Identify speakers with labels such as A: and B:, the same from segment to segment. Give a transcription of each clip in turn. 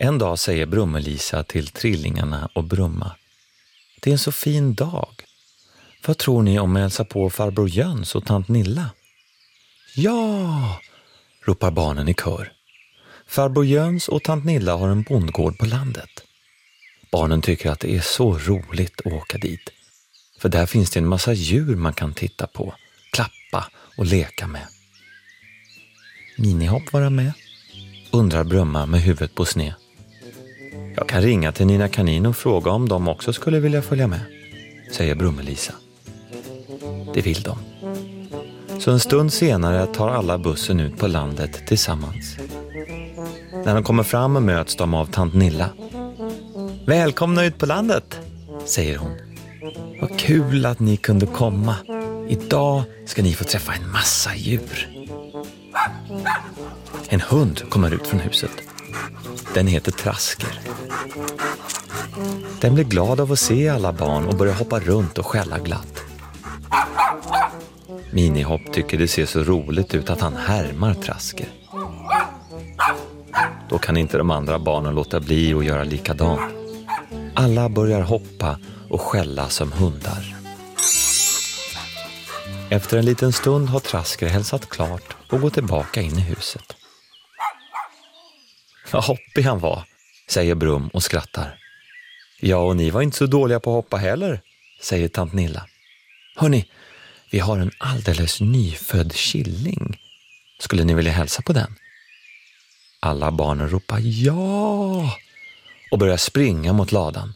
A: En dag säger Brummelisa till trillingarna och Brumma: det är en så fin dag. Vad tror ni om att hälsa på farbror Jöns och tant Nilla? Ja, ropar barnen i kör. Farbror Jöns och tant Nilla har en bondgård på landet. Barnen tycker att det är så roligt att åka dit. För där finns det en massa djur man kan titta på, klappa och leka med. Minihopp vara med? Undrar Brumma med huvudet på sned. Jag kan ringa till Nina Kanin och fråga om de också skulle vilja följa med, säger Brummelisa. Det vill de. Så en stund senare tar alla bussen ut på landet tillsammans. När de kommer fram och möts de av tant Nilla. Välkomna ut på landet, säger hon. Vad kul att ni kunde komma. Idag ska ni få träffa en massa djur. En hund kommer ut från huset. Den heter Trasker. Den blir glad av att se alla barn och börjar hoppa runt och skälla glatt. Minihopp tycker det ser så roligt ut att han härmar Trasker. Då kan inte de andra barnen låta bli att göra likadant. Alla börjar hoppa och skälla som hundar. Efter en liten stund har Trasker hälsat klart och gått tillbaka in i huset. Vad hoppig han var, säger Brum och skrattar. Ja, och ni var inte så dåliga på att hoppa heller, säger tant Nilla. Hörni, vi har en alldeles nyfödd killing. Skulle ni vilja hälsa på den? Alla barnen ropar ja och börjar springa mot ladan.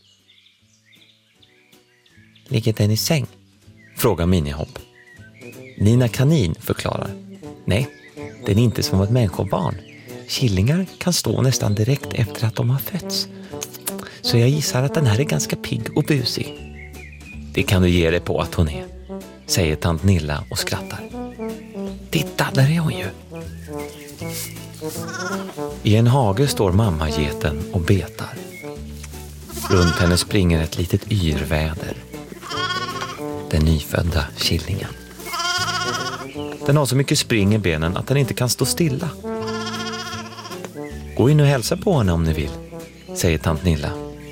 A: Ligger den i säng? Frågar Minihopp. Nina Kanin förklarar. Nej, den är inte som ett människobarn. Killingar kan stå nästan direkt efter att de har fötts. Så jag gissar att den här är ganska pigg och busig. Det kan du ge dig på att hon är, säger tant Nilla och skrattar. Titta, där är hon ju. I en hage står mammageten och betar. Runt henne springer ett litet yrväder. Den nyfödda killingen. Den har så mycket spring i benen att den inte kan stå stilla. Gå in och hälsa på henne om ni vill, säger tant Nilla.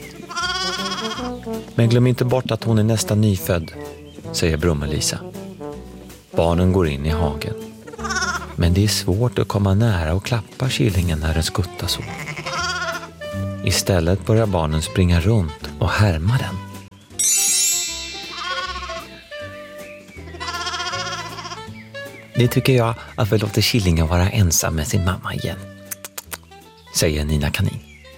A: Men glöm inte bort att hon är nästan nyfödd, säger Brummelisa. Barnen går in i hagen. Men det är svårt att komma nära och klappa killingen när den skuttar så. Istället börjar barnen springa runt och härma den. Det tycker jag att vi låter killingen vara ensam med sin mamma igen, säger Nina Kanin.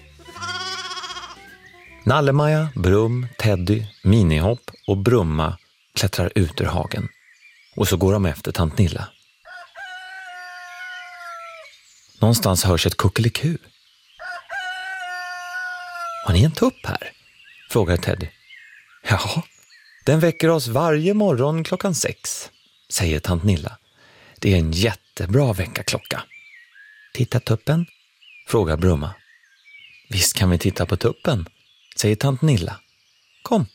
A: Nallemaja, Brum, Teddy, Minihopp och Brumma klättrar ut ur hagen. Och så går de efter tant Nilla. Någonstans hörs ett kuckeliku. Har ni en tupp här? Frågar Teddy. Ja, den väcker oss varje morgon 6:00, säger tant Nilla. Det är en jättebra väckarklocka. Titta tuppen? Frågar Brumma. Visst kan vi titta på tuppen, säger tant Nilla. Kom.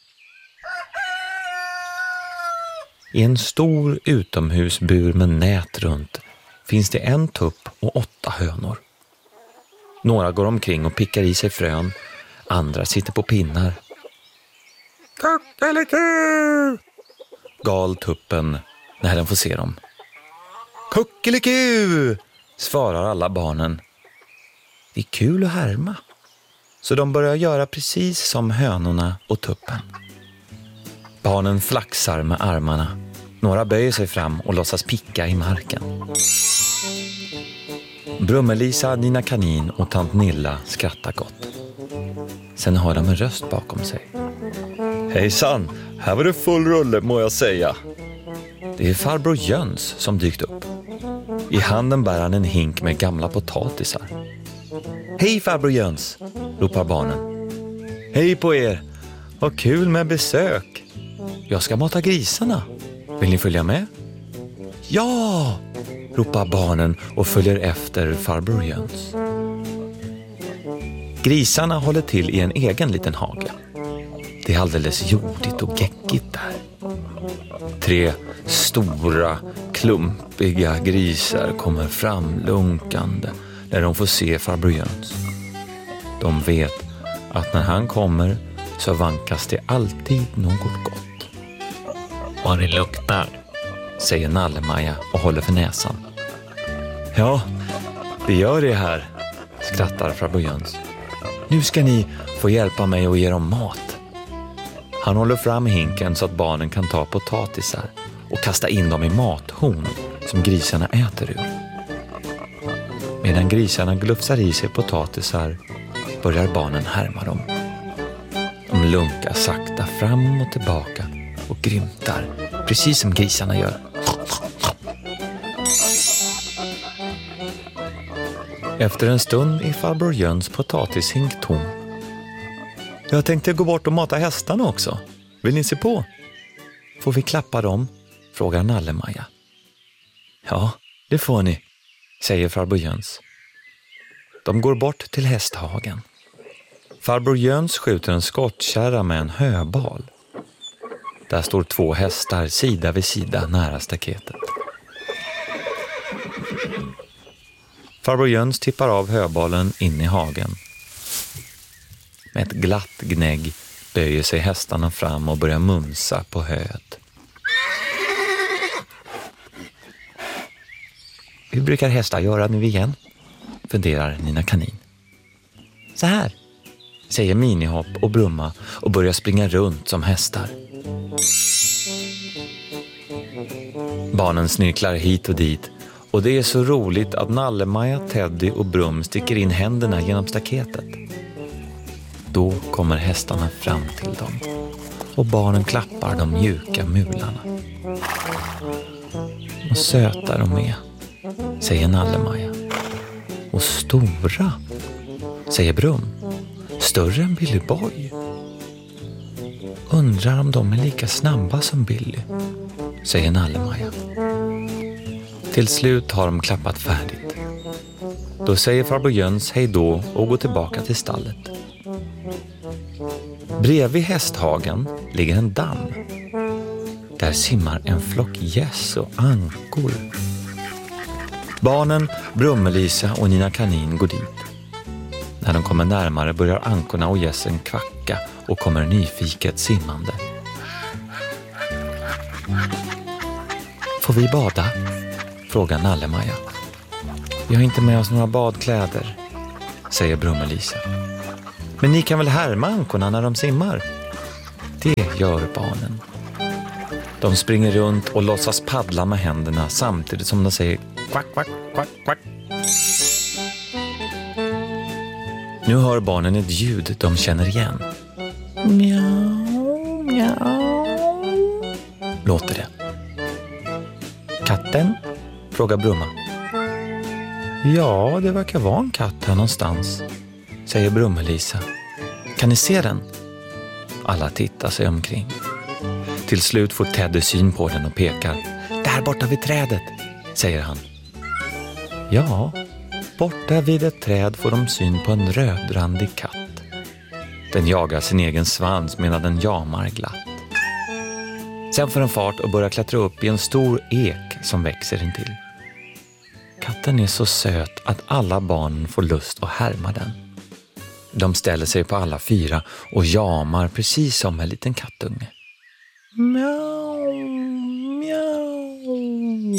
A: I en stor utomhusbur med nät runt finns det en tupp och 8 hönor. Några går omkring och pickar i sig frön, andra sitter på pinnar. Kuckeliku! Gal tuppen när den får se dem. Kuckeliku! Svarar alla barnen. Det är kul att härma. Så de börjar göra precis som hönorna och tuppen. Barnen flaxar med armarna. Några böjer sig fram och låtsas picka i marken. Brummelisa, Nina Kanin och tant Nilla skrattar gott. Sen hör de en röst bakom sig. Hejsan, här var det full rulle må jag säga. Det är farbror Jöns som dykt upp. I handen bär han en hink med gamla potatisar. Hej farbror Jöns, ropar barnen. Hej på er, vad kul med besök. Jag ska mata grisarna. Vill ni följa med? Ja, ropar barnen och följer efter farbror Jöns. Grisarna håller till i en egen liten hage. Det är alldeles jordigt och geckigt där. 3 stora, klumpiga grisar kommer fram lunkande när de får se farbror Jöns. De vet att när han kommer så vankas det alltid något gott.
B: Vad det luktar,
A: säger Nalle-Maja och håller för näsan. Ja, det gör det här, skrattar farbror Jöns. Nu ska ni få hjälpa mig och ge dem mat. Han håller fram hinken så att barnen kan ta potatisar och kasta in dem i mathorn som grisarna äter ur. Medan grisarna glufsar i sig potatisar börjar barnen härma dem. De lunkar sakta fram och tillbaka och grymtar, precis som grisarna gör. Efter en stund är farbror Jöns potatishink tom. Jag tänkte gå bort och mata hästarna också. Vill ni se på? Får vi klappa dem? Frågar Nalle-Maja. Ja, det får ni, säger farbror Jöns. De går bort till hästhagen. Farbror Jöns skjuter en skottkärra med en höbal. Där står 2 hästar sida vid sida nära staketet. Farbror Jöns tippar av höbalen in i hagen. Med ett glatt gnägg böjer sig hästarna fram och börjar mumsa på höet. Hur brukar hästar göra nu igen? Funderar Nina Kanin. Så här, säger Minihopp och Brumma och börjar springa runt som hästar. Barnen snirklar hit och dit och det är så roligt att Nalle-Maja, Teddy och Brum sticker in händerna genom staketet. Då kommer hästarna fram till dem och barnen klappar de mjuka mularna. Och söta de är, säger Nalle-Maja. Och stora, säger Brum. Större än Billy Boy. Undrar om de är lika snabba som Billy, säger Nalle-Maja. Till slut har de klappat färdigt. Då säger farbror Jöns hej då och går tillbaka till stallet. Bredvid hästhagen ligger en damm. Där simmar en flock gäss och ankor. Barnen, Brummelisa och Nina Kanin går dit. När de kommer närmare börjar ankorna och gässen kvacka och kommer nyfiket simmande. Får vi bada? Frågar Nalle-Maja. Vi har inte med oss några badkläder, säger Brummelisa. Men ni kan väl härma ankorna när de simmar? Det gör barnen. De springer runt och låtsas paddla med händerna samtidigt som de säger kvack, kvack, kvack, kvack. Nu hör barnen ett ljud de känner igen. Mjau, mjau, låter det. Katten? Frågar Brumma. Ja, det verkar vara en katt här någonstans, säger Brummelisa. Kan ni se den? Alla tittar sig omkring. Till slut får Teddy syn på den och pekar. Där borta vid trädet, säger han. Ja, borta vid ett träd får de syn på en rödrandig katt. Den jagar sin egen svans medan den jamar glatt. Sen får den fart och börjar klättra upp i en stor ek som växer intill. Katten är så söt att alla barn får lust att härma den. De ställer sig på alla 4 och jamar precis som en liten kattunge. Mjau, mjau.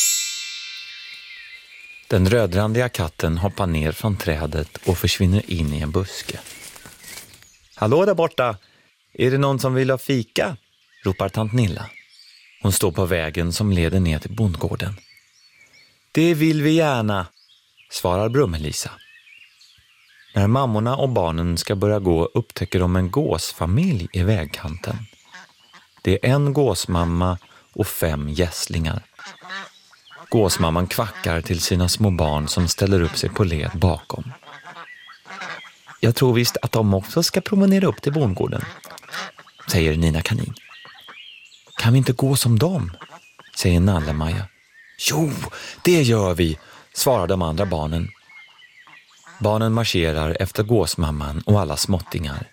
A: Den rödrandiga katten hoppar ner från trädet och försvinner in i en buske. Hallå där borta! Är det någon som vill ha fika? Ropar tant Nilla. Hon står på vägen som leder ner till bondgården. Det vill vi gärna, svarar Brummelisa. När mammorna och barnen ska börja gå upptäcker de en gåsfamilj i vägkanten. Det är en gåsmamma och 5 gässlingar. Gåsmamman kvackar till sina små barn som ställer upp sig på led bakom. Jag tror visst att de också ska promenera upp till bondgården, säger Nina Kanin. Kan vi inte gå som dem? Säger Nalle-Maja. Jo, det gör vi, svarar de andra barnen. Barnen marscherar efter gåsmamman och alla småttingar.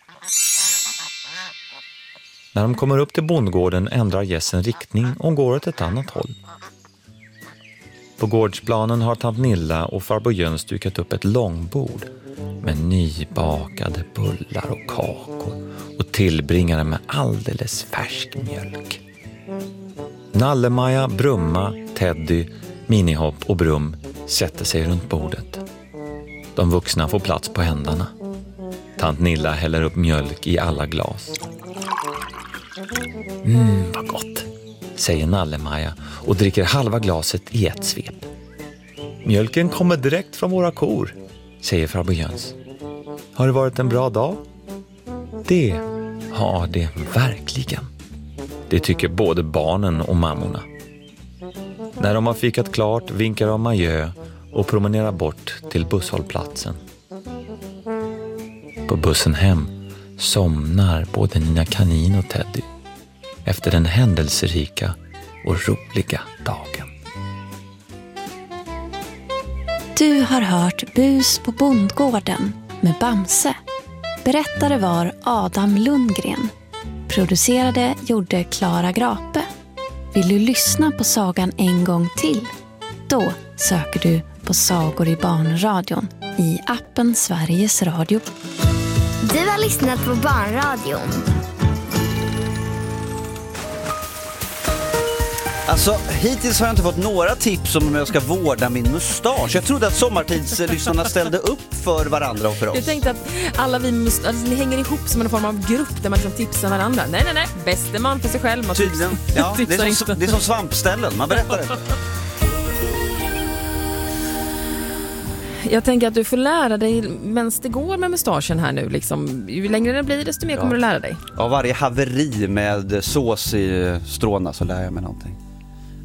A: När de kommer upp till bondgården ändrar gässen riktning och går åt ett annat håll. På gårdsplanen har tant Nilla och farbror Jöns dukat upp ett långbord med nybakade bullar och kakor och tillbringare med alldeles färsk mjölk. Nalle-Maja, Brumma, Teddy, Minihopp och Brum sätter sig runt bordet. De vuxna får plats på händerna. Tant Nilla häller upp mjölk i alla glas. Vad gott, säger Nalle-Maja och dricker halva glaset i ett svep. Mjölken kommer direkt från våra kor, säger farbror Jöns. Har det varit en bra dag? Det har det verkligen. Det tycker både barnen och mammorna. När de har fikat klart vinkar de adjö och promenerar bort till busshållplatsen. På bussen hem somnar både Nina Kanin och Teddy efter den händelserika och roliga dagen.
C: Du har hört Bus på bondgården med Bamse. Berättare var Adam Lundgren. Producerade gjorde Klara Grape. Vill du lyssna på sagan en gång till? Då söker du på Sagor i barnradion i appen Sveriges Radio.
D: Du har lyssnat på Barnradion.
E: Alltså, hittills har jag inte fått några tips om hur jag ska vårda min mustasch. Jag trodde att sommartidslyssnarna ställde upp för varandra och för oss.
F: Jag tänkte att alla vi ni hänger ihop som en form av grupp där man liksom tipsar varandra. Nej. Bäste man för sig själv. Man
E: tydligen. Ja, det är som svampställen. Man berättar det.
F: Jag tänker att du får lära dig medan det går med mustaschen här nu. Liksom. Ju längre den blir, desto mer kommer du lära dig.
E: Av varje haveri med sås i stråna så lär jag mig någonting.